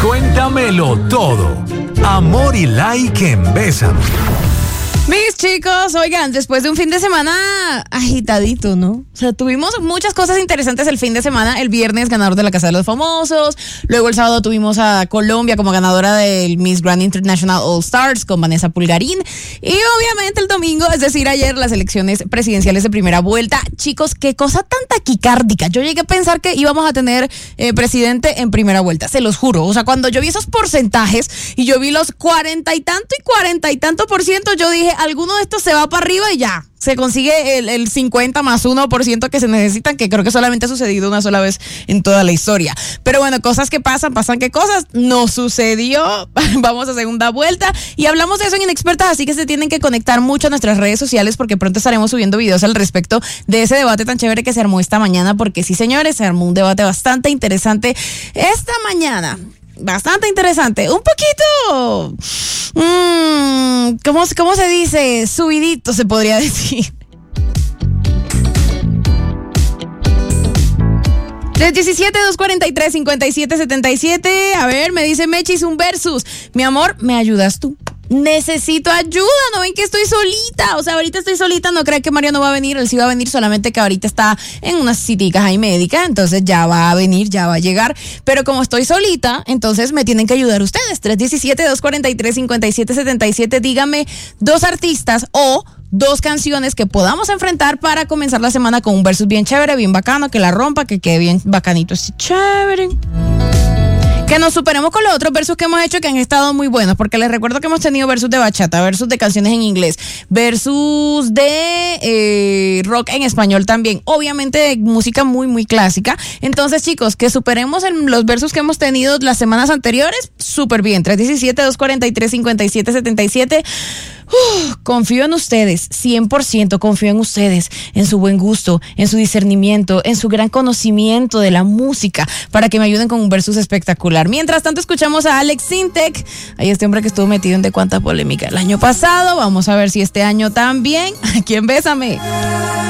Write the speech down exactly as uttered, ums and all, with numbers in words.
Cuéntamelo todo. Amor y like en Bésame. Mis chicos, oigan, después de un fin de semana agitadito, ¿no? O sea, tuvimos muchas cosas interesantes el fin de semana. El viernes, ganador de la Casa de los Famosos. Luego el sábado tuvimos a Colombia como ganadora del Miss Grand International All Stars con Vanessa Pulgarín. Y obviamente el domingo, es decir, ayer, las elecciones presidenciales de primera vuelta. Chicos, qué cosa tan taquicárdica. Yo llegué a pensar que íbamos a tener eh, presidente en primera vuelta, se los juro. O sea, cuando yo vi esos porcentajes y yo vi los cuarenta y tanto y cuarenta y tanto por ciento, yo dije, alguno de estos se va para arriba y ya, se consigue el, el cincuenta más uno por ciento que se necesitan, que creo que solamente ha sucedido una sola vez en toda la historia. Pero bueno, cosas que pasan, pasan que cosas, no sucedió. Vamos a segunda vuelta y hablamos de eso en Inexpertas, así que se tienen que conectar mucho a nuestras redes sociales porque pronto estaremos subiendo videos al respecto de ese debate tan chévere que se armó esta mañana, porque sí, señores, se armó un debate bastante interesante esta mañana. Bastante interesante, un poquito, mmm, ¿cómo, ¿cómo se dice? Subidito se podría decir. tres diecisiete, dos cuarenta y tres, cincuenta y siete setenta y siete. A ver, me dice Mechis un versus. Mi amor, ¿me ayudas tú? Necesito ayuda, ¿no ven que estoy solita? O sea, ahorita estoy solita, no crean que Mario no va a venir, él sí va a venir, solamente que ahorita está en unas citicas ahí médicas, entonces ya va a venir, ya va a llegar, pero como estoy solita, entonces me tienen que ayudar ustedes. tres diecisiete, dos cuarenta y tres, cincuenta y siete setenta y siete, díganme dos artistas o dos canciones que podamos enfrentar para comenzar la semana con un versus bien chévere, bien bacano, que la rompa, que quede bien bacanito, así chévere. Que nos superemos con los otros versus que hemos hecho que han estado muy buenos, porque les recuerdo que hemos tenido versus de bachata, versus de canciones en inglés, versus de eh, rock en español también, obviamente de música muy muy clásica. Entonces, chicos, que superemos en los versus que hemos tenido las semanas anteriores, súper bien. tres diecisiete, dos cuarenta y tres, cincuenta y siete setenta y siete. Uh, confío en ustedes, cien por ciento confío en ustedes, en su buen gusto, en su discernimiento, en su gran conocimiento de la música, para que me ayuden con un versus espectacular. Mientras tanto, escuchamos a Alex Sintek, ahí este hombre que estuvo metido en de cuánta polémica el año pasado. Vamos a ver si este año también. ¿A quién Bésame?